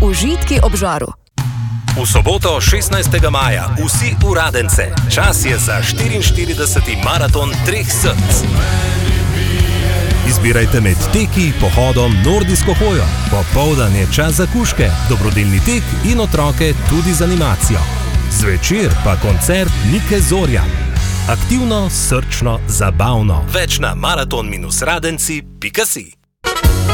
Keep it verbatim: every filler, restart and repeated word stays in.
Užitki ob žaru. V soboto, šestnajstega maja, vsi v Radence. Čas je za štiriinštirideseti maraton treh src. Izbirajte med teki, pohodom, nordijsko hojo. Popoldan je čas za kužke, dobrodelni tek in otroke tudi z animacijo. Zvečer pa koncert Nike Zorjan. Aktivno, srčno, zabavno. Več na maraton radenci pika si.